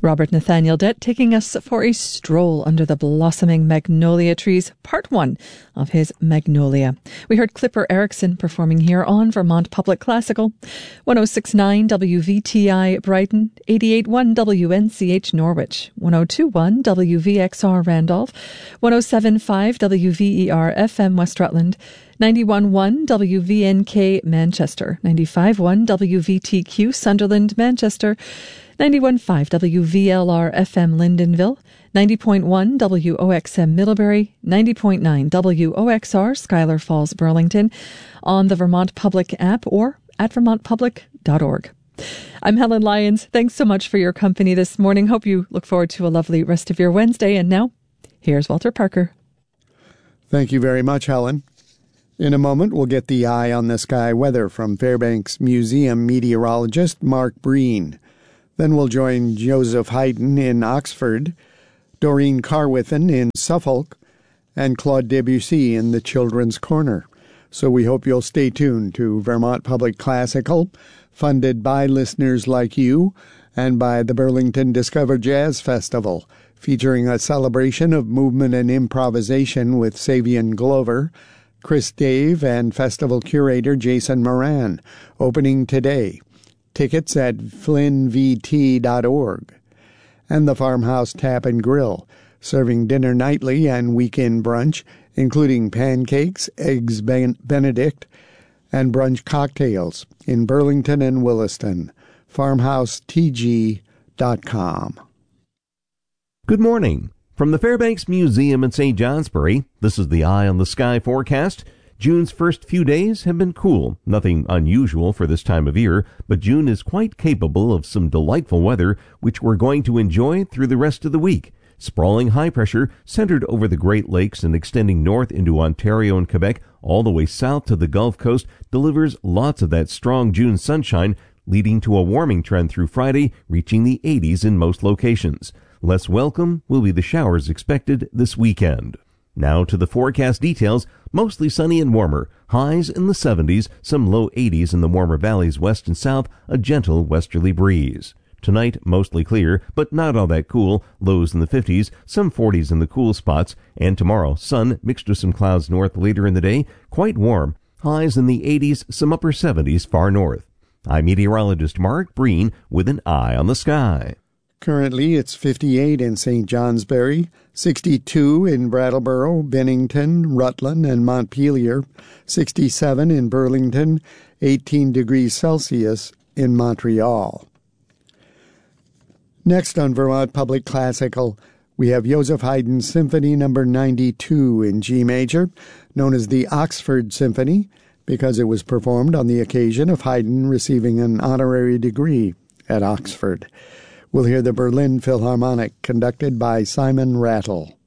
Robert Nathaniel Dett taking us for a stroll under the blossoming magnolia trees, part one of his Magnolia. We heard Clipper Erickson performing here on Vermont Public Classical, 106.9 WVTI Brighton, 88.1 WNCH Norwich, 102.1 WVXR Randolph, 107.5 WVER FM West Rutland, 91.1 WVNK Manchester, 95.1 WVTQ Sunderland Manchester, 91.5 WVLR FM Lyndonville, 90.1 WOXM Middlebury, 90.9 WOXR Schuyler Falls Burlington, on the Vermont Public app or at vermontpublic.org. I'm Helen Lyons. Thanks so much for your company this morning. Hope you look forward to a lovely rest of your Wednesday. And now, here's Walter Parker. Thank you very much, Helen. In a moment, we'll get the eye on the sky weather from Fairbanks Museum meteorologist Mark Breen. Then we'll join Joseph Haydn in Oxford, Doreen Carwithen in Suffolk, and Claude Debussy in the Children's Corner. So we hope you'll stay tuned to Vermont Public Classical, funded by listeners like you and by the Burlington Discover Jazz Festival, featuring a celebration of movement and improvisation with Savion Glover, Chris Dave, and festival curator Jason Moran, opening today. Tickets at flynnvt.org. And the Farmhouse Tap and Grill, serving dinner nightly and weekend brunch, including pancakes, eggs Benedict, and brunch cocktails in Burlington and Williston. FarmhouseTG.com. Good morning. From the Fairbanks Museum in St. Johnsbury, this is the Eye on the Sky forecast. June's first few days have been cool, nothing unusual for this time of year, but June is quite capable of some delightful weather, which we're going to enjoy through the rest of the week. Sprawling high pressure centered over the Great Lakes and extending north into Ontario and Quebec, all the way south to the Gulf Coast, delivers lots of that strong June sunshine, leading to a warming trend through Friday, reaching the 80s in most locations. Less welcome will be the showers expected this weekend. Now to the forecast details. Mostly sunny and warmer. Highs in the 70s, some low 80s in the warmer valleys west and south, a gentle westerly breeze. Tonight, mostly clear, but not all that cool. Lows in the 50s, some 40s in the cool spots. And tomorrow, sun mixed with some clouds north later in the day. Quite warm. Highs in the 80s, some upper 70s far north. I'm meteorologist Mark Breen with an eye on the sky. Currently, it's 58 in St. Johnsbury, 62 in Brattleboro, Bennington, Rutland, and Montpelier, 67 in Burlington, 18 degrees Celsius in Montreal. Next on Vermont Public Classical, we have Joseph Haydn's Symphony No. 92 in G major, known as the Oxford Symphony, because it was performed on the occasion of Haydn receiving an honorary degree at Oxford. We'll hear the Berlin Philharmonic, conducted by Simon Rattle.